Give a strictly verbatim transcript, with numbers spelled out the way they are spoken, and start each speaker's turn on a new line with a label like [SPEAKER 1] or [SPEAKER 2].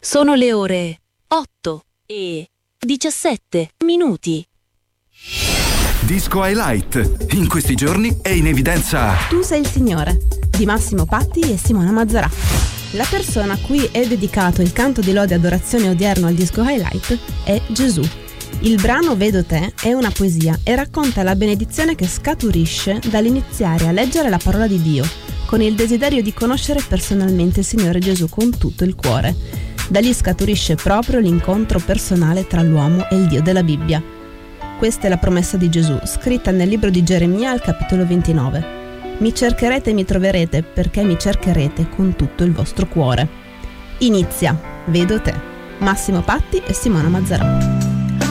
[SPEAKER 1] Sono le ore otto e diciassette minuti.
[SPEAKER 2] Disco Highlight. In questi giorni è in evidenza
[SPEAKER 3] Tu sei il Signore di Massimo Patti e Simona Mazzarà. La persona a cui è dedicato il canto di lode e adorazione odierno al disco Highlight è Gesù. Il brano Vedo te è una poesia e racconta la benedizione che scaturisce dall'iniziare a leggere la parola di Dio, con il desiderio di conoscere personalmente il Signore Gesù con tutto il cuore. Da lì scaturisce proprio l'incontro personale tra l'uomo e il Dio della Bibbia. Questa è la promessa di Gesù, scritta nel libro di Geremia al capitolo ventinove. Mi cercherete e mi troverete perché mi cercherete con tutto il vostro cuore. Inizia Vedo te. Massimo Patti e Simona Mazzarà.